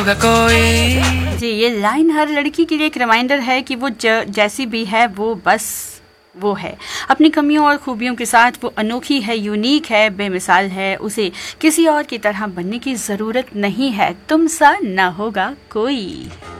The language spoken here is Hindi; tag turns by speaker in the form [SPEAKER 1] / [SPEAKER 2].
[SPEAKER 1] कोई।
[SPEAKER 2] जी, ये लाइन हर लड़की के लिए एक रिमाइंडर है कि वो जैसी भी है वो बस वो है, अपनी कमियों और खूबियों के साथ वो अनोखी है, यूनिक है, बेमिसाल है, उसे किसी और की तरह बनने की ज़रूरत नहीं है, तुम सा ना होगा कोई।